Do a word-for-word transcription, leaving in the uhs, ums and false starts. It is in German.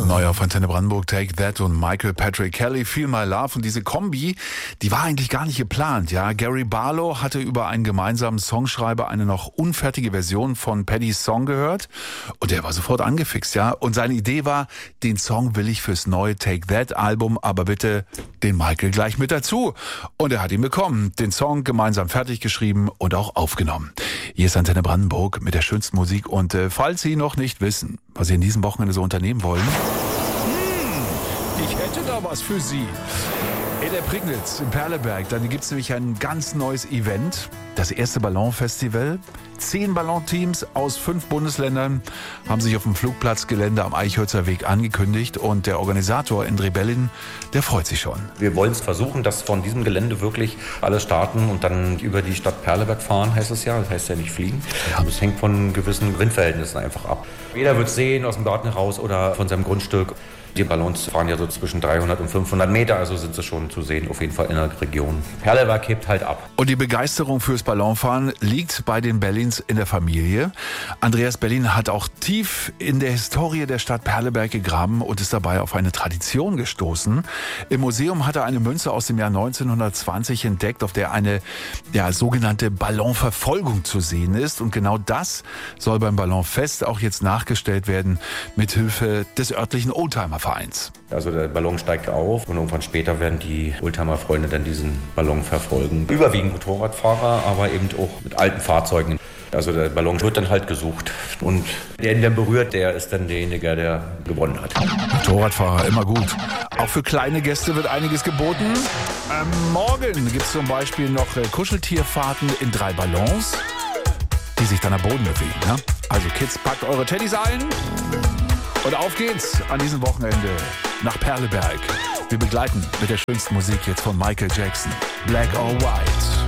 Neuer von Antenne Brandenburg, Take That und Michael Patrick Kelly, Feel My Love. Und diese Kombi, die war eigentlich gar nicht geplant. Ja, Gary Barlow hatte über einen gemeinsamen Songschreiber eine noch unfertige Version von Paddys Song gehört und der war sofort angefixt. Ja, und seine Idee war, den Song will ich fürs neue Take That Album, aber bitte den Michael gleich mit dazu. Und er hat ihn bekommen, den Song gemeinsam fertig geschrieben und auch aufgenommen. Hier ist Antenne Brandenburg mit der schönsten Musik und äh, falls Sie noch nicht wissen, was Sie in diesem Wochenende so unternehmen wollen, hm, ich hätte da was für Sie. In der Prignitz, in Perleberg, dann gibt es nämlich ein ganz neues Event, das erste Ballonfestival. Zehn Ballonteams aus fünf Bundesländern haben sich auf dem Flugplatzgelände am Eichhölzer Weg angekündigt und der Organisator Endre Bellin, der freut sich schon. Wir wollen es versuchen, dass von diesem Gelände wirklich alle starten und dann über die Stadt Perleberg fahren, heißt es ja, das heißt ja nicht fliegen. Ja. Das hängt von gewissen Windverhältnissen einfach ab. Jeder wird sehen aus dem Garten heraus oder von seinem Grundstück. Die Ballons fahren ja so zwischen dreihundert und fünfhundert Meter, also sind sie schon zu sehen, auf jeden Fall in der Region. Perleberg hebt halt ab. Und die Begeisterung fürs Ballonfahren liegt bei den Bellins in der Familie. Andreas Bellin hat auch tief in der Historie der Stadt Perleberg gegraben und ist dabei auf eine Tradition gestoßen. Im Museum hat er eine Münze aus dem Jahr neunzehnhundertzwanzig entdeckt, auf der eine ja, sogenannte Ballonverfolgung zu sehen ist. Und genau das soll beim Ballonfest auch jetzt nachgestellt werden, mit Hilfe des örtlichen Oldtimer Vereins. Also der Ballon steigt auf und irgendwann später werden die Oldtimer-Freunde dann diesen Ballon verfolgen. Überwiegend Motorradfahrer, aber eben auch mit alten Fahrzeugen. Also der Ballon wird dann halt gesucht und der ihn dann berührt, der ist dann derjenige, der gewonnen hat. Motorradfahrer, immer gut. Auch für kleine Gäste wird einiges geboten. Ähm, morgen gibt es zum Beispiel noch äh, Kuscheltierfahrten in drei Ballons, die sich dann am Boden bewegen. Ne? Also Kids, packt eure Teddys ein. Und auf geht's an diesem Wochenende nach Perleberg. Wir begleiten mit der schönsten Musik jetzt von Michael Jackson. Black or White.